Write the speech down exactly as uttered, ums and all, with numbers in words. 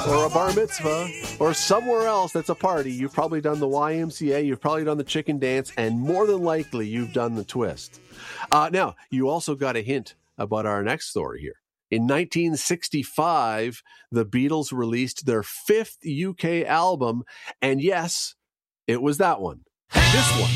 or a bar mitzvah or somewhere else that's a party, you've probably done the Y M C A, you've probably done the chicken dance, and more than likely you've done the twist. Uh, now, you also got a hint about our next story here. In nineteen sixty-five, the Beatles released their fifth U K album, and yes, it was that one. This one.